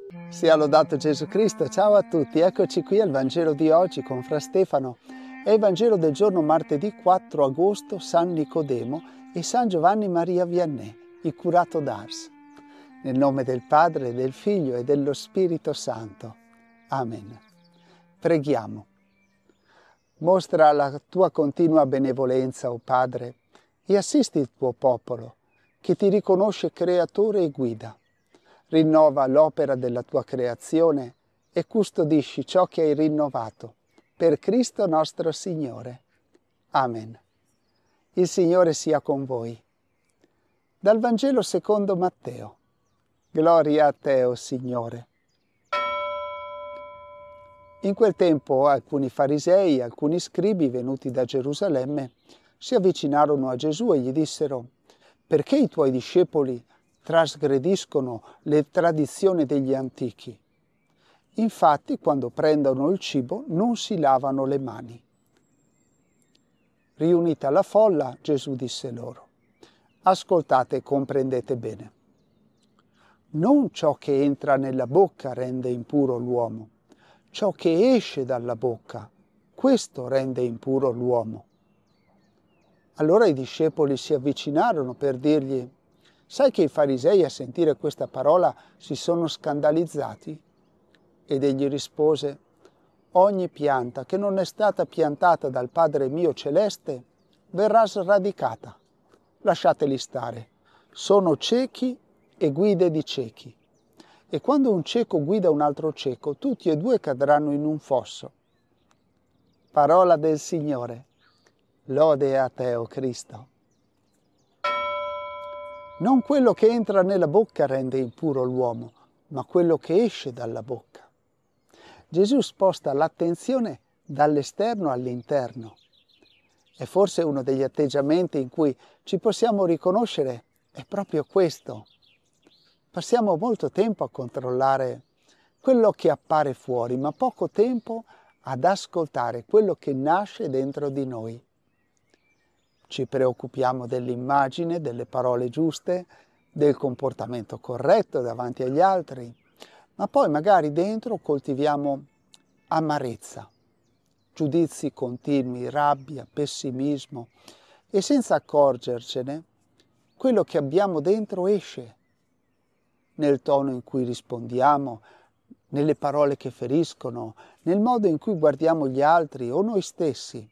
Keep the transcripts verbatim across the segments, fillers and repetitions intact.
Sia lodato Gesù Cristo. Ciao a tutti, eccoci qui al Vangelo di oggi con Fra Stefano. È il Vangelo del giorno martedì quattro agosto, San Nicodemo e San Giovanni Maria Vianney, il curato d'Ars. Nel nome del Padre, del Figlio e dello Spirito Santo. Amen. Preghiamo. Mostra la tua continua benevolenza, o Padre, e assisti il tuo popolo, che ti riconosce creatore e guida. Rinnova l'opera della tua creazione e custodisci ciò che hai rinnovato. Per Cristo nostro Signore. Amen. Il Signore sia con voi. Dal Vangelo secondo Matteo. Gloria a te, o Signore. In quel tempo alcuni farisei e alcuni scribi venuti da Gerusalemme si avvicinarono a Gesù e gli dissero: «Perché i tuoi discepoli trasgrediscono le tradizioni degli antichi? Infatti, quando prendono il cibo, non si lavano le mani». Riunita la folla, Gesù disse loro: «Ascoltate e comprendete bene. Non ciò che entra nella bocca rende impuro l'uomo, ciò che esce dalla bocca, questo rende impuro l'uomo». Allora i discepoli si avvicinarono per dirgli: «Sai che i farisei a sentire questa parola si sono scandalizzati?» Ed egli rispose: «Ogni pianta che non è stata piantata dal Padre mio celeste verrà sradicata. Lasciateli stare. Sono ciechi e guide di ciechi. E quando un cieco guida un altro cieco, tutti e due cadranno in un fosso». Parola del Signore. Lode a te, o Cristo. Non quello che entra nella bocca rende impuro l'uomo, ma quello che esce dalla bocca. Gesù sposta l'attenzione dall'esterno all'interno. E forse uno degli atteggiamenti in cui ci possiamo riconoscere è proprio questo. Passiamo molto tempo a controllare quello che appare fuori, ma poco tempo ad ascoltare quello che nasce dentro di noi. Ci preoccupiamo dell'immagine, delle parole giuste, del comportamento corretto davanti agli altri, ma poi magari dentro coltiviamo amarezza, giudizi continui, rabbia, pessimismo, e senza accorgercene quello che abbiamo dentro esce nel tono in cui rispondiamo, nelle parole che feriscono, nel modo in cui guardiamo gli altri o noi stessi.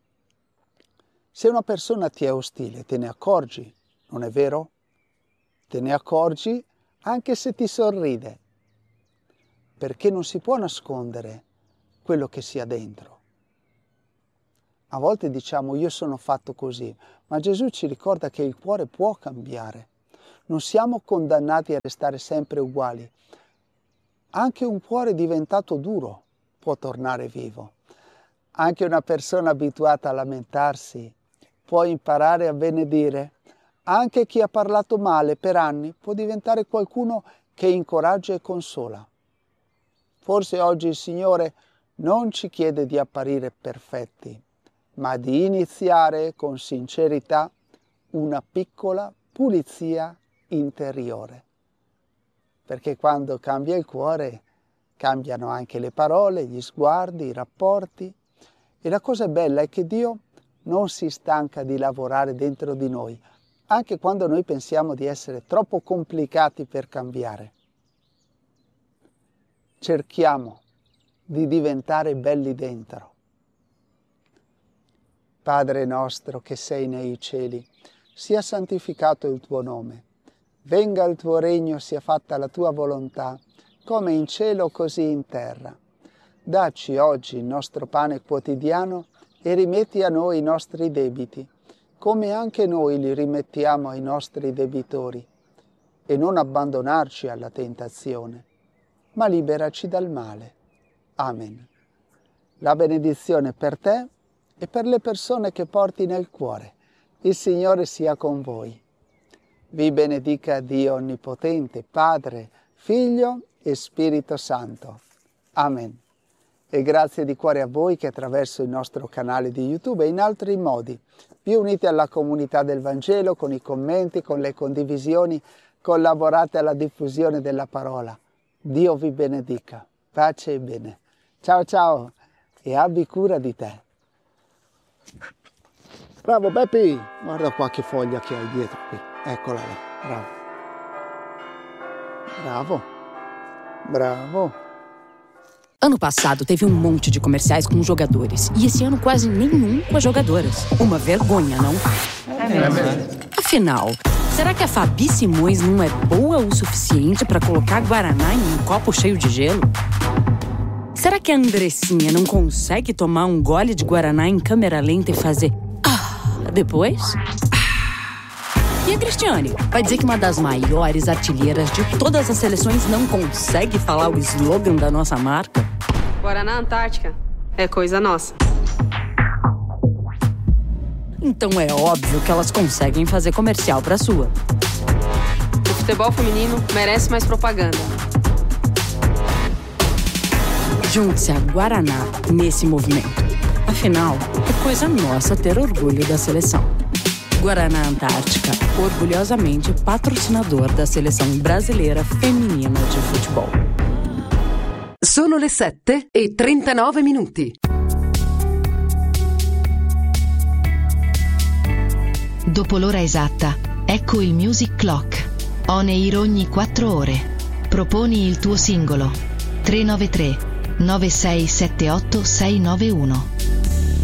Se una persona ti è ostile, te ne accorgi, non è vero? Te ne accorgi anche se ti sorride, perché non si può nascondere quello che si ha dentro. A volte diciamo: io sono fatto così, ma Gesù ci ricorda che il cuore può cambiare. Non siamo condannati a restare sempre uguali. Anche un cuore diventato duro può tornare vivo. Anche una persona abituata a lamentarsi può imparare a benedire. Anche chi ha parlato male per anni può diventare qualcuno che incoraggia e consola. Forse oggi il Signore non ci chiede di apparire perfetti, ma di iniziare con sincerità una piccola pulizia interiore. Perché quando cambia il cuore, cambiano anche le parole, gli sguardi, i rapporti. E la cosa bella è che Dio non si stanca di lavorare dentro di noi, anche quando noi pensiamo di essere troppo complicati per cambiare. Cerchiamo di diventare belli dentro. Padre nostro che sei nei cieli, sia santificato il tuo nome. Venga il tuo regno, sia fatta la tua volontà, come in cielo così in terra. Dacci oggi il nostro pane quotidiano e rimetti a noi i nostri debiti, come anche noi li rimettiamo ai nostri debitori. E non abbandonarci alla tentazione, ma liberaci dal male. Amen. La benedizione per te e per le persone che porti nel cuore. Il Signore sia con voi. Vi benedica Dio Onnipotente, Padre, Figlio e Spirito Santo. Amen. E grazie di cuore a voi che attraverso il nostro canale di YouTube e in altri modi vi unite alla comunità del Vangelo con i commenti, con le condivisioni, collaborate alla diffusione della parola. Dio vi benedica. Pace e bene. Ciao ciao e abbi cura di te. Bravo Beppi, guarda qua che foglia che hai dietro qui. Eccola là, bravo. Bravo. Bravo. Ano passado teve um monte de comerciais com jogadores. E esse ano quase nenhum com as jogadoras. Uma vergonha, não? É mesmo. Afinal, será que a Fabi Simões não é boa o suficiente para colocar Guaraná em um copo cheio de gelo? Será que a Andressinha não consegue tomar um gole de Guaraná em câmera lenta e fazer... Ah, depois? Ah. E a Cristiane? Vai dizer que uma das maiores artilheiras de todas as seleções não consegue falar o slogan da nossa marca? Guaraná Antártica é coisa nossa. Então é óbvio que elas conseguem fazer comercial pra sua. O futebol feminino merece mais propaganda. Junte-se a Guaraná nesse movimento. Afinal, é coisa nossa ter orgulho da seleção. Guaraná Antártica, orgulhosamente patrocinador da Seleção Brasileira Feminina de Futebol. Sono le sette e trentanove minuti. Dopo l'ora esatta, ecco il Music Clock. On air ogni quattro ore. Proponi il tuo singolo. tre nove tre nove sei sette otto sei nove uno.